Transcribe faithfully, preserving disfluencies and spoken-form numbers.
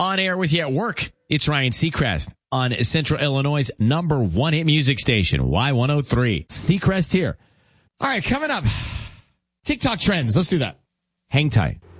On air with you at work. It's Ryan Seacrest on Central Illinois' number one hit music station, Y one oh three. Seacrest here. All right, coming up. TikTok trends. Let's do that. Hang tight.